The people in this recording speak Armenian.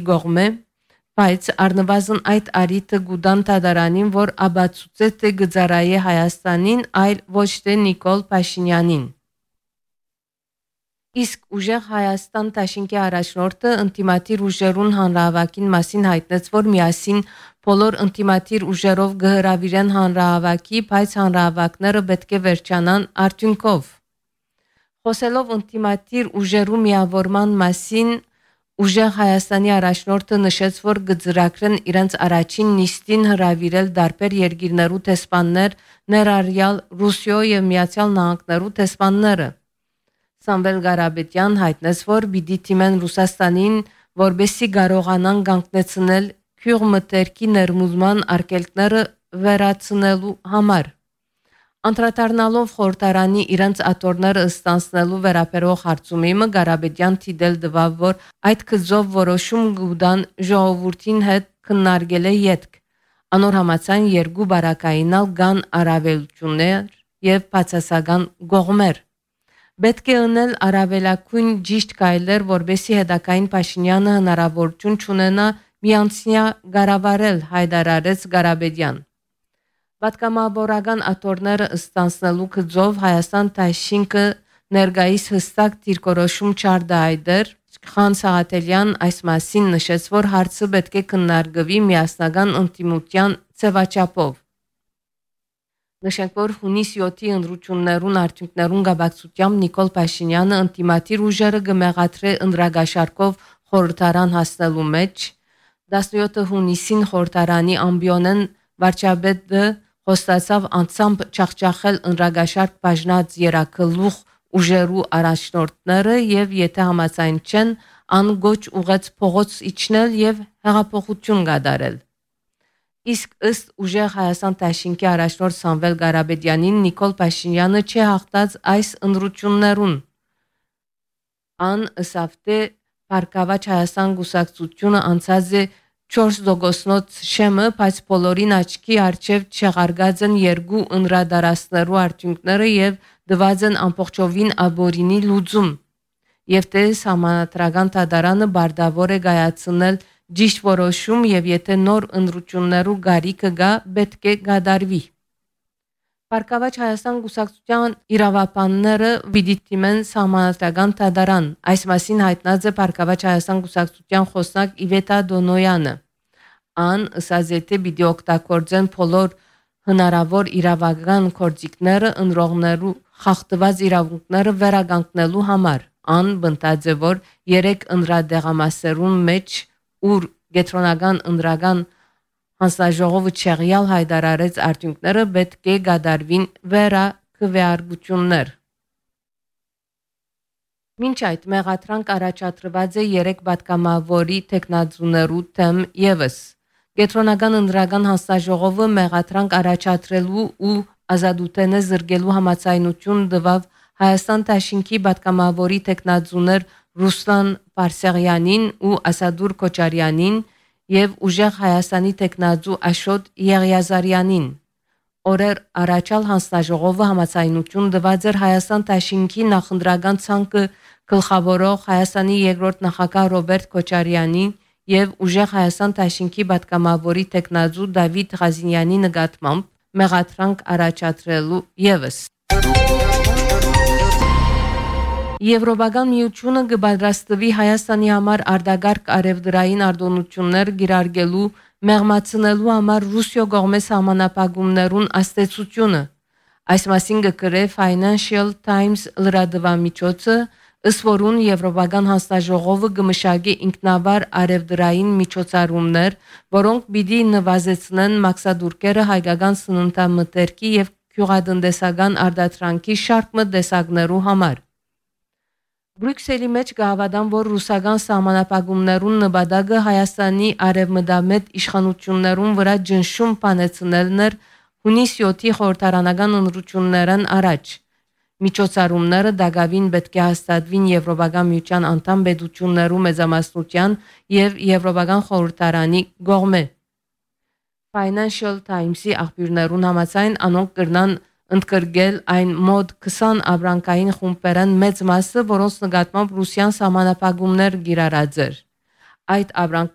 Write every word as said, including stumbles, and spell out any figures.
գողմե, բայց առնվազն այդ արիթը գուդան տադարանին, որ աբացուցե թե գծարայե Հայաստանին, այլ ոչ թե Նիկոլ Փաշինյանին։ Իսկ ուժեղ Հայաստան դաշինքի առաջնորդը ինտիմատիր ուժերուն հանրահավաքին մասին հայտնեց, որ միասին բոլոր ինտիմատիր ուժերով գհրավիրեն հանրահավաքի, բայց հանրահավաքները պետք է վերջանան արդյունքով։ Խոսելով ինտիմատիր ուժերու միավորման մասին, ուժեղ Հայաստանի առաջնորդը նշեց, որ գծրակրեն իրենց առաջին նիստին հրավիրել դարբեր երկիրներու տեսփաններ, ներառյալ Ռուսիո եւ Միացյալ Նահանգներու տեսփանները։ Սամվել Ղարաբետյան հայտնեց, որ պիտի թիմեն Ռուսաստանին, որբեսի կարողանան կանգնեցնել քյուղ մտերքի ներմուծման արգելքները վերացնելու համար։ Անդրադառնալով խորհրդարանի իրենց աթոռները ստանցնելու վերաբերող հարցումիմը Ղարաբետյան թիդել դվավ, որ այդ քծով որոշում գուդան ժողովրդին հետ քննարկել է յետք։ Անոր համաձայն երկու բարակայինալ կան առավելություններ եւ բացասական կողմեր։ Պետք է ունել առավելակույն ճիշտ կայլեր, որբեսի հետակային Փաշինյանը հնարավորություն չունենա միանցյա գարավարել, հայտարարեց Ղարաբետյան։ Պատգամավորական աթոռները ստանցնելու քծով Հայաստան դաշինքը ներկայիս հստակ դիրքորոշում չարդայդեր, Խան Սաղաթելյան այս մասին նշեց, որ հարցը պետք է քննարկվի միասնական ինտիմության ձևաչափով։ Նշենք, որ հունիս յոթի ընտրություններուն արդյունքներուն գաբակցությամբ Նիկոլ Փաշինյանը ինտիմատիր ուժերը կմեղադրե ընդրագաշարքով խորհրդարան հասնելու մեջ, տասնյոթ հունիսին խորհրդարանի ամբիոնեն վարչապետը խոստացավ անցամբ չախճախել ընդրագաշարք բաժնած երակլուղ ուժերու առաջնորդները եւ եթե համաձայն չեն, անգոչ ուղեց փողոց իջնել եւ հեղափոխություն կատարել։ Իսկ ըստ ուժեղ Հայաստան դաշինքի առաջնորդ Սամվել Ղարաբետյանին Նիկոլ Փաշինյանը չի հաղթած այս ընտրություններուն։ Ան ըսավտե Փառքավաճ Հայաստան գուսակցությունը անցած է չորս տոկոսնոց շեմը, բայց բոլորին աչքի առջև չեղարգած են երկու ընդրադարացնելու արդյունքները եւ դված են ամբողջովին աբորինի լուծում։ Եվ թե համանատրական դատարանը բարդավոր է գայացնել ճիշտ որոշում եւ եթե նոր ընտրություններու գարիկը գա, պետք է գադարվի։ Փառքավաճ Հայաստան գուսակցության իրավապանները պիտի դիմեն համանատրական դատարան։ Այս մասին հայտնած է Փառքավաճ Հայաստան գուսակցության խոսնակ Իվետա Դոնոյանը։ Ան ըսած է թե պիտի օգտագործեն բոլոր հնարավոր իրավական գործիքները ընտրողներու խախտված իրավունքները վերականգնելու համար։ Ան բնտած է, որ երեք ընդրադեղամասերուն մեջ ուր գետրոնական ընդրական հանձնաժողովը չեղյալ հայտարարեց արդյունքները պետք է գադարվին վերա քվեարկություններ։ Մինչ այդ մեղադրանք առաջադրված է երեք պատգամավորի տեխնազուներու թեմ եւս։ Գետրոնական ընդրական հանձնաժողովը մեղադրանք առաջադրելու ու ազատութենը զրկելու համաձայնություն տվավ Հայաստան դաշինքի պատգամավորի տեխնազուներ Ռուսլան Պարսեղյանին ու Ասադուր Քոչարյանին եւ ուժեղ Հայաստանի տեխնազու Աշոտ Եղիազարյանին։ Օրեր առաջալ հանձնաժողովը համաձայնություն տված էր Հայաստան դաշինքի նախընտրական ցանկը գլխավորող Հայաստանի երկրորդ նախագահ Ռոբերտ Քոչարյանի եւ ուժեղ Հայաստան դաշինքի պատգամավորի տեխնազու Դավիթ Ղազինյանի նկատմամբ մեղադրանք առաջադրելու եւս։ Եվրոպական միությունը կպատրաստվի Հայաստանի համար արդագարգ արևդրային արտոնություններ գիրարգելու մեղմացնելու համար Ռուսիո կողմէ սահմանապահումներուն աստեցությունը։ Այս մասին կգրե Financial Times լրատվամիջոցը, ըստ որուն Եվրոպական հանձնաժողովը կմշակի ինքնավար արևդրային միջոցառումներ, որոնք պիտի նվազեցնեն մաքսադուրկերը հայկական սննդամթերքի եւ գյուղատնտեսական արտադրանքի շարք տեսակներու համար։ Բրյուսելի մեջ կհավատան, որ ռուսական սահմանապահումներուն նպատակը Հայաստանի արևմտամետ իշխանություններուն վրա ջնշում բանեցնելն էր հունիս յոթի խորհրդարանական ընտրություններն առաջ։ Միջոցառումները դակավին պետք է հաստատվին Եվրոպական միության անդամ պետություններու մեծամասնության եւ Եվրոպական խորհրդարանի կողմէ։ Financial Times-ի աղբյուրներուն համաձայն անոնք կրնան ընդգրկել այն մոտ քսան ապրանքային խումբերն մեծ մասը, որոնց նկատմամբ Ռուսիան սահմանապահումներ գիրառած էր։ Այդ ապրանք